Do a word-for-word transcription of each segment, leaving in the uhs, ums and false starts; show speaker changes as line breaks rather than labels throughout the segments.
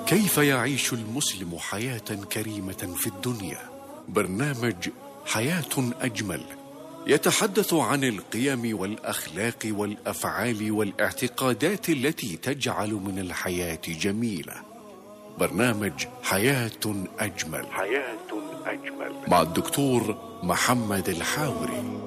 كيف يعيش المسلم حياة كريمة في الدنيا؟ برنامج حياة أجمل يتحدث عن القيم والأخلاق والأفعال والاعتقادات التي تجعل من الحياة جميلة. برنامج حياة أجمل حياة أجمل مع الدكتور محمد الحاوري.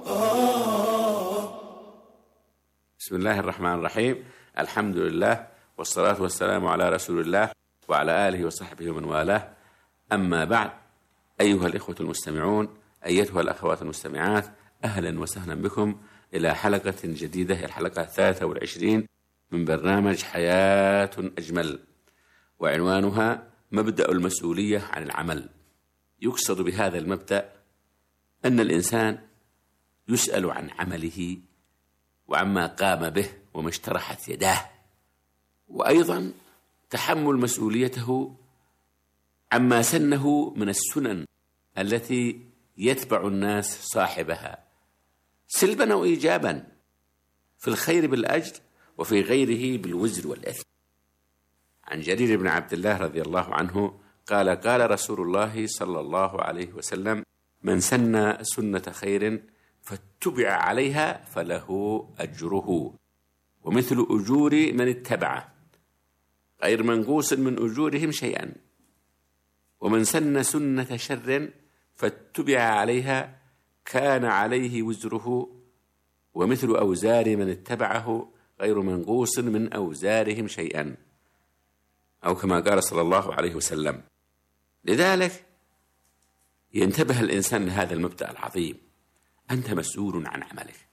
بسم الله الرحمن الرحيم. الحمد لله والصلاة والسلام على رسول الله وعلى آله وصحبه ومن والاه. أما بعد، أيها الإخوة المستمعون، أيتها الأخوات المستمعات، أهلا وسهلا بكم إلى حلقة جديدة، الحلقة الثالثة والعشرين من برنامج حياة أجمل، وعنوانها مبدأ المسؤولية عن العمل. يقصد بهذا المبدأ أن الإنسان يسأل عن عمله وعما قام به وما اشترحت يداه، وأيضا تحمل مسؤوليته عما سنه من السنن التي يتبع الناس صاحبها سلبا أو إيجابا، في الخير بالأجر وفي غيره بالوزر والإثم. عن جرير بن عبد الله رضي الله عنه قال: قال رسول الله صلى الله عليه وسلم: من سن سنة خير فاتبع عليها فله أجره ومثل أجور من اتبعه غير منقوص من أجورهم شيئا، ومن سن سنة شر فاتبع عليها كان عليه وزره ومثل أوزار من اتبعه غير منقوص من أوزارهم شيئا، أو كما قال صلى الله عليه وسلم. لذلك ينتبه الإنسان لهذا المبدأ العظيم: أنت مسؤول عن عملك،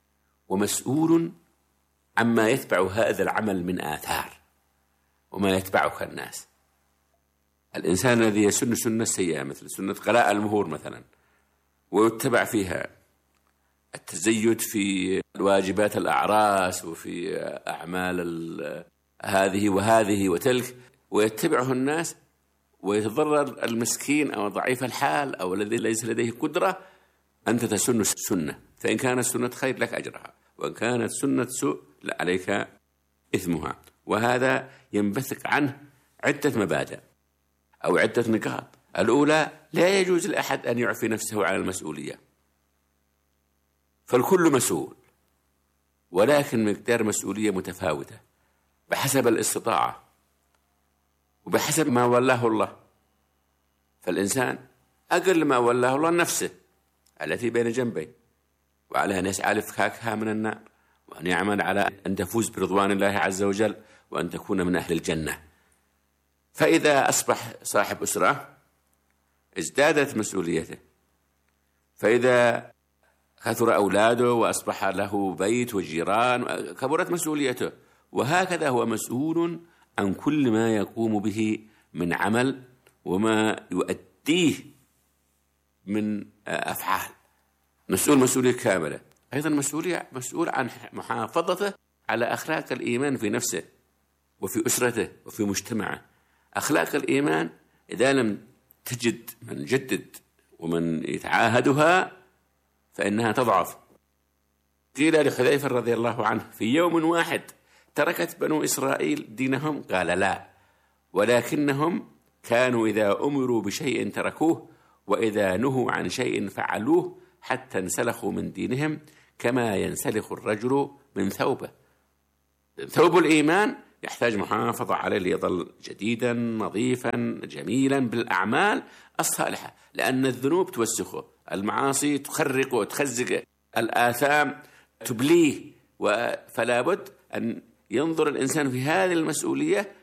ومسؤول عما يتبع هذا العمل من آثار وما يتبعك الناس. الإنسان الذي يسن سنة سيئة مثل سنة قلاء المهور مثلا، ويتبع فيها التزيد في واجبات الأعراس وفي أعمال هذه وهذه وتلك، ويتبعه الناس ويتضرر المسكين أو ضعيف الحال أو الذي ليس لديه قدرة، أنت تسن سنة، فإن كانت سنة خير لك أجرها، وإن كانت سنة سوء لا عليك إثمها. وهذا ينبثق عنه عدة مبادئ أو عدة نقاط. الأولى: لا يجوز لأحد أن يعفي نفسه عن المسؤولية، فالكل مسؤول، ولكن مقدار مسؤولية متفاوتة بحسب الاستطاعة وبحسب ما ولاه الله. فالإنسان أقل ما ولاه الله نفسه التي بين جنبيه، وعلى أن يسعى لفكاكها من النار، وأن يعمل على أن تفوز برضوان الله عز وجل وأن تكون من أهل الجنة. فإذا أصبح صاحب أسرة ازدادت مسؤوليته، فإذا كثر أولاده وأصبح له بيت وجيران كبرت مسؤوليته، وهكذا هو مسؤول عن كل ما يقوم به من عمل وما يؤديه من أفعال. مسؤول مسؤولية كاملة. أيضا مسؤولية مسؤول عن محافظته على أخلاق الإيمان في نفسه وفي أسرته وفي مجتمعه. أخلاق الإيمان إذا لم تجد من يجدد ومن يتعاهدها فإنها تضعف. قيل لحذيفة رضي الله عنه: في يوم واحد تركت بنو إسرائيل دينهم؟ قال: لا، ولكنهم كانوا إذا أمروا بشيء تركوه، وإذا نهوا عن شيء فعلوه، حتى انسلخوا من دينهم كما ينسلخ الرجل من ثوبه. ثوب الإيمان يحتاج محافظة عليه ليظل جديدا نظيفا جميلا بالأعمال الصالحة، لأن الذنوب توسخه، المعاصي تخرقه وتخزقه، الآثام تبليه. فلا بد أن ينظر الإنسان في هذه المسؤولية